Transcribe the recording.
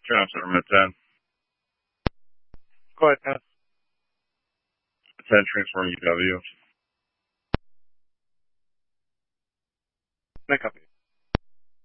Transfer from 10. Go ahead, Pat. 10 transfer from UW. Make up.